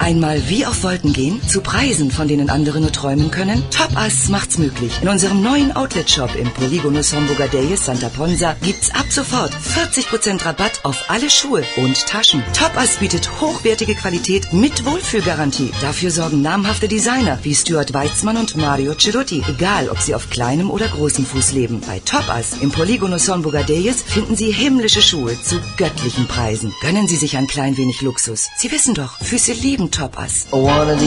Einmal wie auf Wolken gehen, zu Preisen, von denen andere nur träumen können? Topass macht's möglich. In unserem neuen Outlet-Shop im Polígono São Bogadeias, Santa Ponsa, gibt's ab sofort 40% Rabatt auf alle Schuhe und Taschen. Topass bietet hochwertige Qualität mit Wohlfühlgarantie. Dafür sorgen namhafte Designer wie Stuart Weitzman und Mario Cerutti, egal ob sie auf kleinem oder großem Fuß leben. Bei Topass im Polígono São Bogadeias finden Sie himmlische Schuhe zu göttlichen Preisen. Gönnen Sie sich ein klein wenig Luxus. Sie wissen doch, Füße lieben Topass. One of